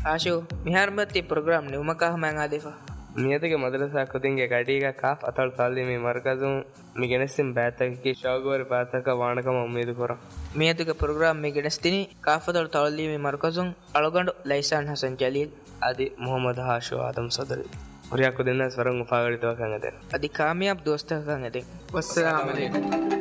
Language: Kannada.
ಆಶು ಮಿಹಾರ್ಮತಿ program ನಿಮ್ಮಕ ಹಮಂಗ ಆದಿಫಾ ನಿಯತಿಗೆ madrasa ಕುದಿಂಗೆ ಗಡಿಗ calf ಅತಳ ತಾಲೀಮಿ ಮರ್ಕಜು ಮಿಗೆನಸಿಂ ಬಾತಕಿ ಶೌಗವರಿ ಬಾತಕ ವಾಣಕಮ ಉಮ್ಮೀದು ಕೊರ ಮಿಯತಿಗೆ program ಮಿಗೆನಸ್ತಿನಿ ಕಾಫತಳ ತಾಲೀಮಿ ಮರ್ಕಜುಂ ಅಳಗಂಡು ಲೈಸಾನ್ Hasan Jaleel ಅದಿ ಮೊಹಮ್ಮದ್ ಹಾಶು ಆದಮ್ ಸದರಿ ಉರಿಯಾಕು ದಿನ ಸ್ವರಂಗು ಫಾಗಡಿತವ ಕಂಗದೆ ಅದಿ ಕಾಮಿಯಾಬ್ ದೋಸ್ತ ಕಂಗದೆ ವಸ್ಸಲಾಮು ಅಲೈಕುಂ